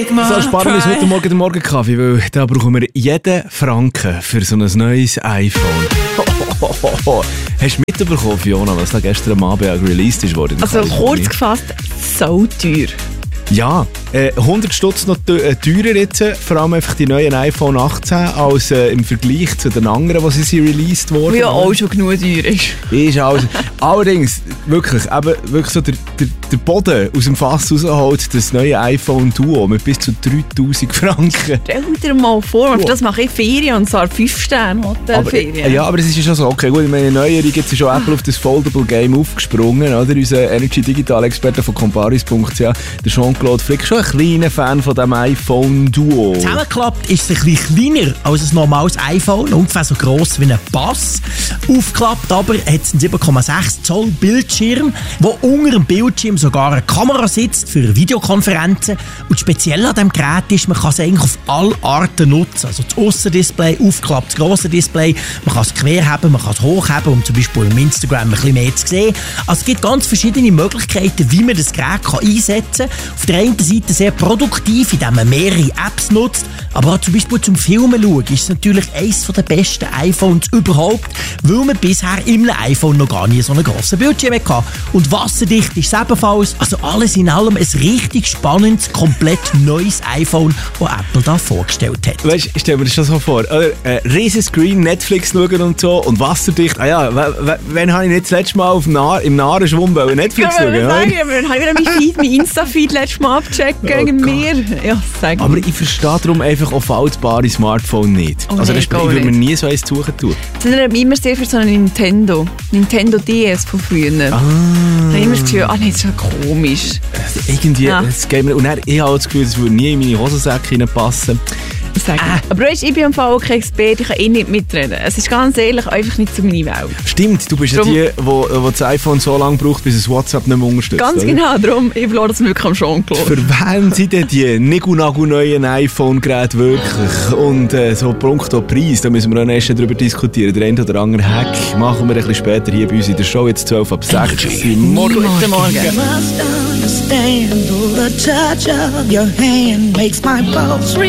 So sparen wir uns heute Morgen den Morgenkaffee, weil da brauchen wir jeden Franken für so ein neues iPhone. Hast du mitbekommen, Fiona, was da gestern am Abend released wurde? Also kurz gefasst, so teuer. Ja, 100 Stutz noch teurer jetzt, vor allem einfach die neuen iPhone 18 als im Vergleich zu den anderen, die sie released wurden. Wie ja auch schon genug teuer ist. Ist alles. Allerdings, wirklich so der Boden aus dem Fass rausholt, das neue iPhone Duo mit bis zu 3000 Franken. Stell dir mal vor, das mache ich Ferien und zwar 5-Sterne-Hotelferien. Ja, aber es ist ja schon so, okay, gut, in meiner Neuerung jetzt ist schon Apple auf das Foldable-Game aufgesprungen, oder? Unser Energy-Digital-Experte von comparis.ch, der Jean-Claude Frick, schon ein kleiner Fan von diesem iPhone Duo. Zusammengeklappt ist es ein bisschen kleiner als ein normales iPhone, ungefähr so gross wie ein Bass. Aufgeklappt aber hat es einen 7,6 Zoll Bildschirm, wo unter dem Bildschirm sogar eine Kamera sitzt für Videokonferenzen. Und speziell an diesem Gerät ist, man kann es eigentlich auf alle Arten nutzen. Also das Aussendisplay, aufgeklappt das grosse Display, man kann es querheben, man kann es hochheben, um zum Beispiel im Instagram ein bisschen mehr zu sehen. Also es gibt ganz verschiedene Möglichkeiten, wie man das Gerät einsetzen kann. Auf der einen Seite sehr produktiv, indem man mehrere Apps nutzt, aber auch zum Beispiel zum Filmen schauen ist es natürlich eines der besten iPhones überhaupt, weil man bisher im iPhone noch gar nie so einen grossen Bildschirm hatte. Und wasserdicht ist es ebenfalls. Also alles in allem ein richtig spannendes, komplett neues iPhone, das Apple da vorgestellt hat. Weißt du, ich stelle mir das schon so vor. Riesen Screen, Netflix schauen und so und wasserdicht. Ah ja, wann habe ich nicht das letzte Mal im Narenschwumm Netflix schauen? Dann habe ich mein Insta-Feed letztes Mal abgecheckt gegen mir. Ja, sag aber ich verstehe darum einfach auf faltbare Smartphone nicht. Oh, also nee, ich würde mir nie so eins suchen tun. Das erinnert mich immer sehr für so einen Nintendo DS von früher. Da habe ich immer das Gefühl, nein, das ist ja komisch. Irgendwie, das geht mir, und dann, ich habe das Gefühl, es würde nie in meine Hosensäcke reinpassen. Aber weißt, ich bin im Fall auch kein Experte, ich kann nicht mitreden. Es ist ganz ehrlich einfach nicht so meine Welt. Stimmt, du bist ja die das iPhone so lange braucht, bis es WhatsApp nicht mehr unterstützt. Ganz oder? genau, darum, ich verlor das wirklich am Jean-Claude. Für wen sind denn die neuen iPhone-Geräte wirklich? Und so punkto Preis, da müssen wir auch erst darüber diskutieren. Der eine oder andere Hack machen wir ein bisschen später hier bei uns in der Show, jetzt 12 ab 6. Guten Morgen.